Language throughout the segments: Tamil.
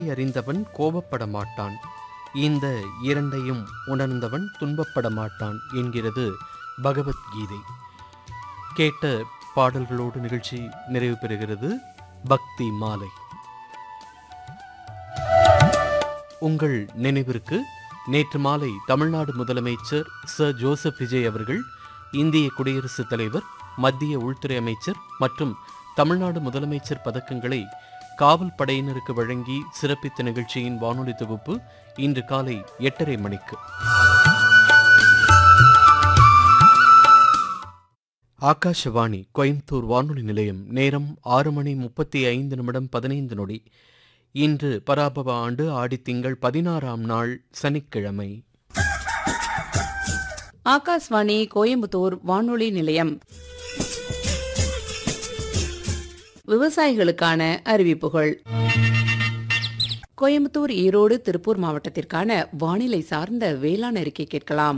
அறிந்தவன் கோபப்பட மாட்டான், இந்த இரண்டையும் உணர்ந்தவன் துன்பப்பட மாட்டான் என்கிறது பகவத்கீதை. கேட்ட பாடல்களோடு நிகழ்ச்சி நிறைவு பெறுகிறது. பக்தி மாலை. உங்கள் நினைவிற்கு நேற்று மாலை தமிழ்நாடு முதலமைச்சர் சர் ஜோசப் விஜய் அவர்கள் இந்திய குடியரசுத் தலைவர், மத்திய உள்துறை அமைச்சர் மற்றும் தமிழ்நாடு முதலமைச்சர் பதக்கங்களை காவல் படையினருக்கு வழங்கி சிறப்பித்த நிகழ்ச்சியின் வானொலி தொகுப்பு இன்று காலை 8:30 மணிக்கு. ஆகாஷவாணி கோயம்புத்தூர் வானொலி நிலையம். நேரம் 6:35 இன்று பராபவ ஆண்டு ஆடித்திங்கள் 16ஆம் நாள் சனிக்கிழமை. ஆகாஷ்வாணி கோயம்புத்தூர் வானொலி நிலையம். விவசாயிகளுக்கான அறிவிப்புகள். கோயம்புத்தூர், ஈரோடு, திருப்பூர் மாவட்டத்திற்கான வானிலை சார்ந்த வேளாண் அறிக்கை கேட்கலாம்.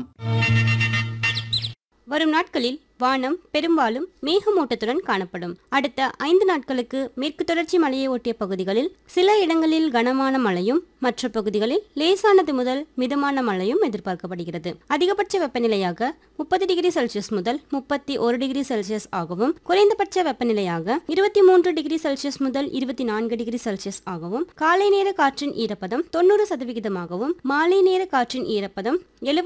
வரும் நாட்களில் வானம் பெரும்பாலும் மேகமூட்டத்துடன் காணப்படும். அடுத்த 5 நாட்களுக்கு மேற்கு தொடர்ச்சி மலையை ஒட்டிய பகுதிகளில் சில இடங்களில் கனமான மழையும் மற்ற பகுதிகளில் லேசானது முதல் மிதமான மழையும் எதிர்பார்க்கப்படுகிறது. அதிகபட்ச வெப்பநிலையாக 30 டிகிரி செல்சியஸ் முதல் 31 டிகிரி செல்சியஸ் ஆகவும், குறைந்தபட்ச வெப்பநிலையாக 23 டிகிரி செல்சியஸ் முதல் 24 டிகிரி செல்சியஸ் ஆகவும், காலை நேர காற்றின் ஈரப்பதம் 90% மாலை நேர காற்றின் ஈரப்பதம்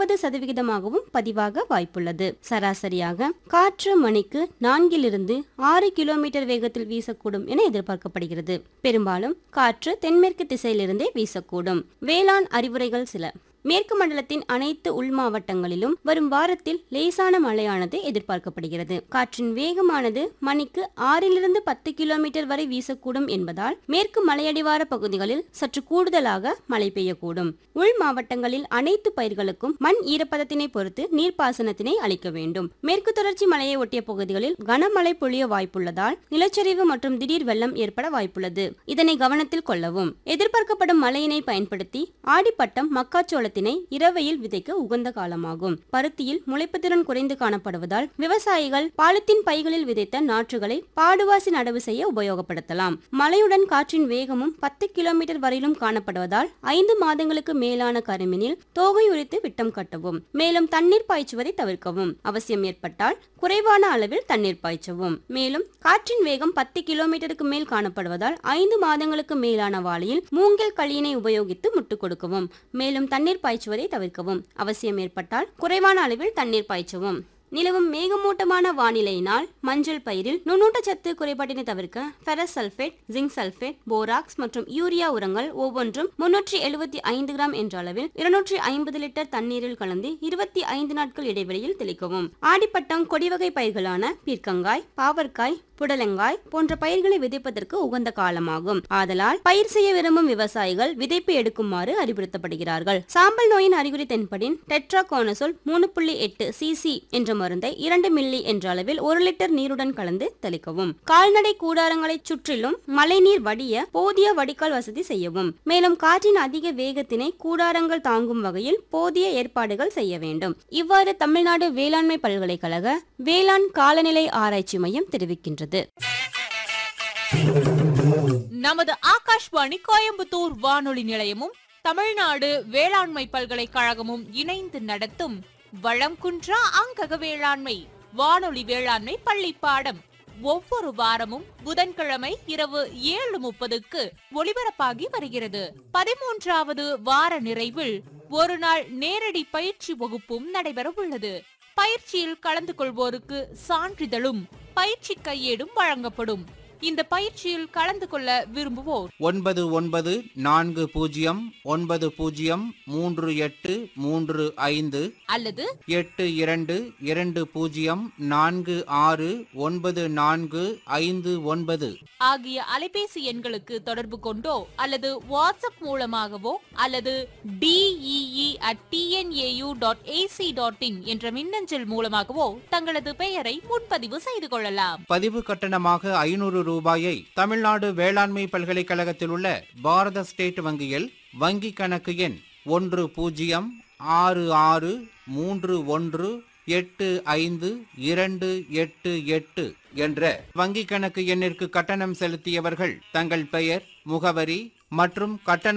70% பதிவாக வாய்ப்புள்ளது. சராசரியாக காற்று மணிக்கு 4 to 6 கிலோமீட்டர் வேகத்தில் வீசக்கூடும் என எதிர்பார்க்கப்படுகிறது. பெரும்பாலும் காற்று தென்மேற்கு திசையிலிருந்தே வீசக்கூடும். வேளாண் அறிவுரைகள் சில. மேற்கு மண்டலத்தின் அனைத்து உள் மாவட்டங்களிலும் வரும் வாரத்தில் லேசான மழையானது எதிர்பார்க்கப்படுகிறது. காற்றின் வேகமானது மணிக்கு 6 to 10 கிலோமீட்டர் வரை வீசக்கூடும் என்பதால் மேற்கு மலையடிவார பகுதிகளில் சற்று கூடுதலாக மழை பெய்யக்கூடும். உள் மாவட்டங்களில் அனைத்து பயிர்களுக்கும் மண் ஈரப்பதத்தினை பொறுத்து நீர்ப்பாசனத்தினை அளிக்க வேண்டும். மேற்கு தொடர்ச்சி மலையை ஒட்டிய பகுதிகளில் கனமழை பொழிய வாய்ப்புள்ளதால் நிலச்சரிவு மற்றும் திடீர் வெள்ளம் ஏற்பட வாய்ப்புள்ளது. இதனை கவனத்தில் கொள்ளவும். எதிர்பார்க்கப்படும் மழையினை பயன்படுத்தி ஆடிப்பட்டம் மக்காச்சோளத்தினை இரவையில் விதைக்க உகந்த காலமாகும். பருத்தியில் முளைப்பு திறன் குறைந்து காணப்படுவதால் விவசாயிகள் பாலித்தீன் பைகளில் விதைத்த நாற்றுகளை பாடுவாசி நடவு செய்ய உபயோகப்படுத்தலாம். மழையுடன் காற்றின் வேகமும் 10 கிலோமீட்டர் வரையிலும் காணப்படுவதால் 5 மாதங்களுக்கு மேலான கருமினில் தோகை உரித்து விட்டம் கட்டவும். மேலும் தண்ணீர் பாய்ச்சுவதை தவிர்க்கவும். அவசியம் ஏற்பட்டால் குறைவான அளவில் தண்ணீர் பாய்ச்சவும். மேலும் காற்றின் வேகம் 10 கிலோமீட்டருக்கு மேல் காணப்படுவதால் 5 மாதங்களுக்கு மேலான வாளியில் மூங்கில் களியினை உபயோகித்து முட்டு கொடுக்கவும். மேலும் தண்ணீர் பாய்ச்சுவதை தவிர்க்கவும். அவசியம் ஏற்பட்டால் குறைவான அளவில் தண்ணீர் பாய்ச்சவும். நிலவும் மேகமூட்டமான வானிலையினால் மஞ்சள் பயிரில் நுண்ணூட்டச்சத்து குறைபாட்டினை தவிர்க்க ferrous sulphate, zinc sulphate, borax மற்றும் யூரியா உரங்கள் ஒவ்வொன்றும் 375 கிராம் என்ற அளவில் 250 லிட்டர் தண்ணீரில் கலந்து 25 நாட்கள் இடைவெளியில் தெளிக்கவும். ஆடிப்பட்டம் கொடிவகை பயிர்களான பீர்க்கங்காய், பாவற்காய், புடலங்காய் போன்ற பயிர்களை விதைப்பதற்கு உகந்த காலமாகும். ஆதலால் பயிர் செய்ய விரும்பும் விவசாயிகள் விதைப்பு எடுக்குமாறு அறிவுறுத்தப்படுகிறார்கள். சாம்பல் நோயின் அறிகுறி தென்படின் டெட்ராகோனசோல் 3.8 cc என்ற மருந்தை 2 மில்லி என்ற அளவில் 1 லிட்டர் நீருடன் கலந்து தெளிக்கவும். கால்நடை கூடாரங்களை சுற்றிலும் மழைநீர் வடிய போதிய வடிகால் வசதி செய்யவும். மேலும் காற்றின் அதிக வேகத்தினை கூடாரங்கள் தாங்கும் வகையில் போதிய ஏற்பாடுகள் செய்ய வேண்டும். இவ்வாறு தமிழ்நாடு வேளாண்மை பல்கலைக்கழக வேளாண் காலநிலை ஆராய்ச்சி மையம் தெரிவிக்கின்றது. நமது ஆகாஷ்வாணி கோயம்புத்தூர் வானொலி நிலையமும் தமிழ்நாடு வேளாண்மை பல்கலைக்கழகமும் இணைந்து நடத்தும் வளம் குன்றா அங்கக வேளாண்மை வானொலி வேளாண்மை பள்ளி பாடம் ஒவ்வொரு வாரமும் புதன்கிழமை இரவு 7:30 ஒளிபரப்பாகி வருகிறது. 13வது வார நிறைவில் ஒரு நாள் நேரடி பயிற்சி வகுப்பும் நடைபெற உள்ளது. பயிற்சியில் கலந்து கொள்வோருக்கு சான்றிதழும் பயிற்சி கையேடும் வழங்கப்படும். இந்த பயிற்சியில் கலந்து கொள்ள விரும்புவோர் 9940903835 அல்லது 8220469459 ஆகிய அலைபேசி எண்களுக்கு தொடர்பு கொண்டோ அல்லது வாட்ஸ்அப் மூலமாகவோ அல்லது DEE@tnau.ac.in என்ற மின்னஞ்சல் மூலமாகவோ தங்களது பெயரை முன்பதிவு செய்து கொள்ளலாம். பதிவு கட்டணமாக 500 ரூபாயை தமிழ்நாடு வேளாண்மை பல்கலைக்கழகத்தில் உள்ள பாரத ஸ்டேட் வங்கியில் வங்கி கணக்கு எண் 106631852888 என்ற வங்கி கணக்கு எண்ணிற்கு கட்டணம் செலுத்தியவர்கள் தங்கள் பெயர், முகவரி, மற்றும் கட்டண